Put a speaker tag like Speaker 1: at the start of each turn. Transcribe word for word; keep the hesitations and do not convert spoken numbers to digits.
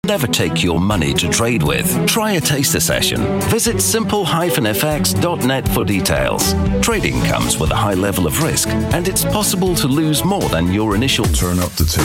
Speaker 1: Never take your money to trade with. Try a taster session. Visit simple dash f x dot net for details. Trading comes with a high level of risk, and it's possible to lose more than your initial
Speaker 2: Turn up the